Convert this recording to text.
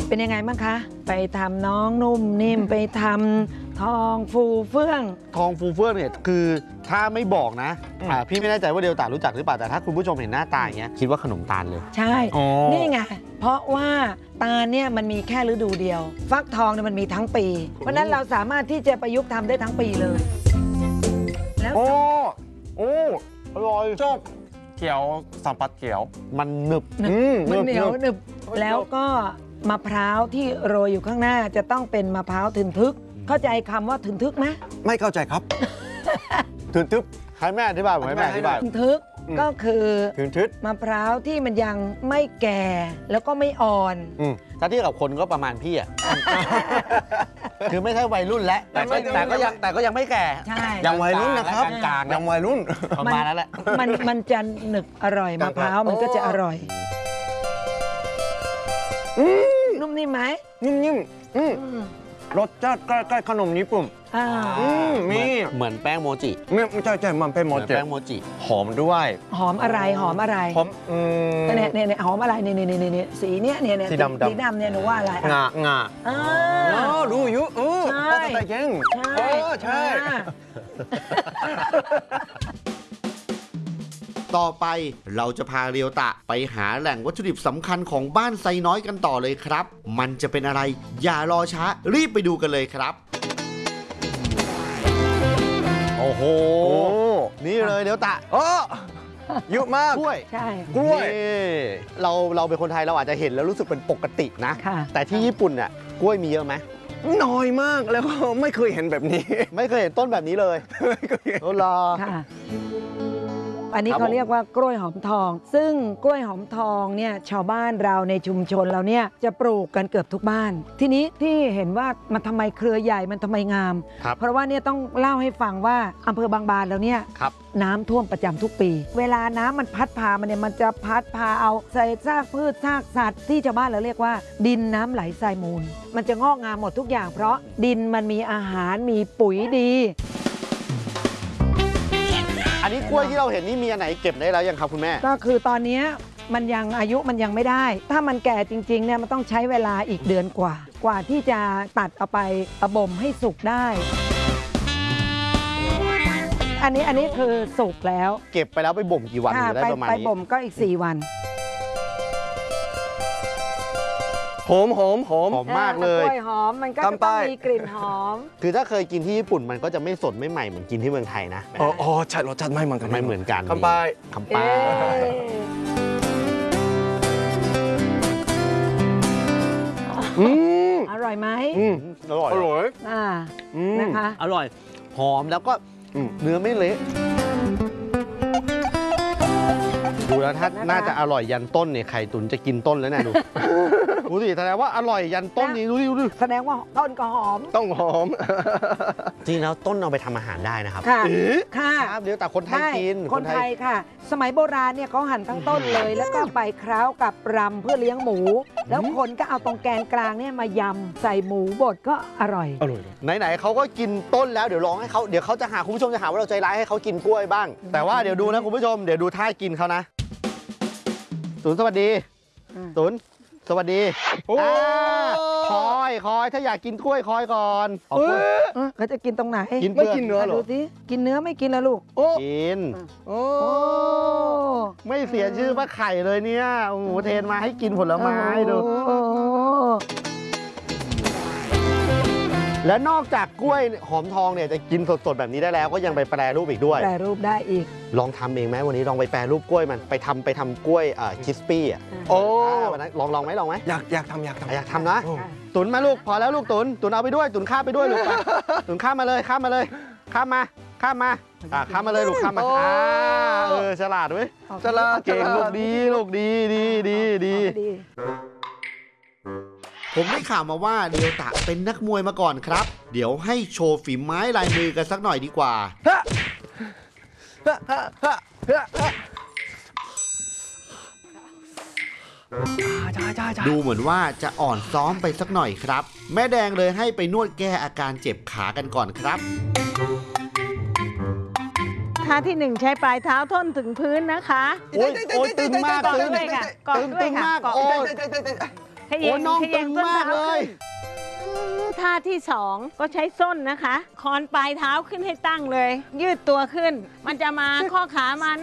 เป็นยังไงบ้างคะไปทำน้องนุ่มนิ่มไปทำทองฟูเฟื่องทองฟูเฟื่องเนี่ยคือถ้าไม่บอกนะพี่ไม่แน่ใจว่าเดลต้ารู้จักหรือเปล่าแต่ถ้าคุณผู้ชมเห็นหน้าตาอย่างเงี้ยคิดว่าขนมตาลเลยใช่นี่ไงเพราะว่าตาลเนี่ยมันมีแค่ฤดูเดียวฟักทองเนี่ยมันมีทั้งปีเพราะนั้นเราสามารถที่จะประยุกต์ทำได้ทั้งปีเลยแล้วโอ้อร่อยชอบเขียวสัมผัสเขียวมันหนึบมันเหนียวหนึบแล้วก็มะพร้าวที่โรยอยู่ข้างหน้าจะต้องเป็นมะพร้าวทึนทึกเข้าใจคำว่าทึนทึกไหมไม่เข้าใจครับทึนทึกให้แม่อธิบายผมให้แม่อธิบายทึนทึกก็คือทึนทึกมะพร้าวที่มันยังไม่แก่แล้วก็ไม่อ่อนถ้าเทียบกับคนก็ประมาณพี่อ่ะคือไม่ใช่วัยรุ่นแล้วแต่ก็ยังไม่แก่ยังวัยรุ่นนะครับยังวัยรุ่นประมาณนั้นแหละมันจะหนึบอร่อยมะพร้าวมันก็จะอร่อยนุ่มนิ่มไหมนิ่มรสชาติใกล้ๆขนมญี่ปุ่นมีเหมือนแป้งโมจิไม่ใช่มันเป็นโมจิแป้งโมจิหอมด้วยหอมอะไรหอมเนี่ยหอมอะไรเนี่ยสีเนี้ยสีดำเนี่ยหนูว่าอะไรงารู้อยู่ใช่ใช่ต่อไปเราจะพาเรียวตะไปหาแหล่งวัตถุดิบสำคัญของบ้านไซน้อยกันต่อเลยครับมันจะเป็นอะไรอย่ารอช้ารีบไปดูกันเลยครับโอ้โหนี่เลยเรียวตะเยอะมากกล้วยใช่กล้วยเราเป็นคนไทยเราอาจจะเห็นแล้วรู้สึกเป็นปกตินะแต่ที่ญี่ปุ่นน่ะกล้วยมีเยอะไหมน้อยมากแล้วก็ไม่เคยเห็นแบบนี้ไม่เคยเห็นต้นแบบนี้เลยไม่เคยเห็นรออันนี้เขาเรียกว่ากล้วยหอมทองซึ่งกล้วยหอมทองเนี่ยชาวบ้านเราในชุมชนเราเนี่ยจะปลูกกันเกือบทุกบ้านทีนี้ที่เห็นว่ามันทำไมเครือใหญ่มันทำไมงามเพราะว่าเนี่ยต้องเล่าให้ฟังว่าอำเภอบางบานแล้วเนี่ยน้ำท่วมประจำทุกปีเวลาน้ำมันพัดพามันเนี่ยมันจะพัดพาเอาใส่ซากพืชซากสัตว์ที่ชาวบ้านเราเรียกว่าดินน้ำไหลทรายมูลมันจะงอกงามหมดทุกอย่างเพราะดินมันมีอาหารมีปุ๋ยดีอันนี้กล้วยที่เราเห็นนี่มีอันไหนเก็บได้แล้วยังครับคุณแม่ก็คือตอนนี้มันยังอายุมันยังไม่ได้ถ้ามันแก่จริงๆเนี่ยมันต้องใช้เวลาอีกเดือนกว่าที่จะตัดเอาไปบ่มให้สุกได้อันนี้คือสุกแล้วเก็บไปแล้วไปบ่มกี่วันถึงได้ประมาณนี้ไปบ่มก็อีก4 วันหอมมากเลยกล้วยหอมมันก็จะต้องมีกลิ่นหอมคือถ้าเคยกินที่ญี่ปุ่นมันก็จะไม่สดไม่ใหม่เหมือนกินที่เมืองไทยนะใช่รสชาติไม่เหมือนกันคำปายอร่อยไหมอร่อยนะคะอร่อยหอมแล้วก็เนื้อไม่เละดูแล้วถ้าน่าจะอร่อยยันต้นเนี่ยไข่ตุ๋นจะกินต้นแล้วเนี่ยดูสิแสดงว่าอร่อยยันต้นนี้ดูดิแสดงว่าต้นก็หอมต้องหอมจริงแล้วต้นเอาไปทำอาหารได้นะครับค่ะเดี๋ยวแต่คนไทยกินคนไทยค่ะสมัยโบราณเนี่ยเขาหั่นทั้งต้นเลยแล้วก็ไปเคล้ากับรำเพื่อเลี้ยงหมูแล้วคนก็เอาตรงแกนกลางเนี่ยมายำใส่หมูบดก็อร่อยไหนๆเขาก็กินต้นแล้วเดี๋ยวลองให้เขาเดี๋ยวเขาจะหาคุณผู้ชมจะหาว่าเราใจร้ายให้เขากินกล้วยบ้างแต่ว่าเดี๋ยวดูนะคุณผู้ชมเดี๋ยวดูท่ากินเขานะตุ๋นสวัสดีตุ๋นสวัสดีคอยถ้าอยากกินกล้วยคอยก่อนเขาจะกินตรงไหนไม่กินเนื้อหรอดูสิกินเนื้อไม่กินแล้วลูกกินไม่เสียชื่อว่าไข่เลยเนี่ยโอ้โหเทนมาให้กินผลไม้ดูและนอกจากกล้วยหอมทองเนี่ยจะกินสดๆแบบนี้ได้แล้วก็ยังไปแปรรูปอีกด้วยแปรรูปได้อีกลองทำเองไหมวันนี้ลองไปแปรรูปกล้วยมันไปทำกล้วยคิสปี้อ่ะวันนั้นลองไหมอยากทำนะตุ๋นมาลูกพอแล้วลูกตุ๋นเอาไปด้วยตุ๋นข้ามไปด้วยลูกตุ๋นข้ามมาเลยข้ามมาเลยข้ามมาข้ามมาเลยลูกข้ามมาฉลาดเว้ยฉลาดเก่งลูกดีผมได้ข่าวมาว่าเดียวตะเป็นนักมวยมาก่อนครับเดี๋ยวให้โชว์ฝีไม้ลายมือกันสักหน่อยดีกว่าดูเหมือนว่าจะอ่อนซ้อมไปสักหน่อยครับแม่แดงเลยให้ไปนวดแก้อาการเจ็บขากันก่อนครับท่าที่1ใช้ปลายเท้าท่อนถึงพื้นนะคะโอ้ยตึงมากเกาะด้วยค่ะเกาะด้วยค่ะขโอ้ย่งน้องขตึย่งต้นมากท้เลยขึ้นท่าที่2ก็ใช้ส้นนะคะคอนปลายเท้าขึ้นให้ตั้งเลย ยืดตัวขึ้น มันจะมาข้อขามา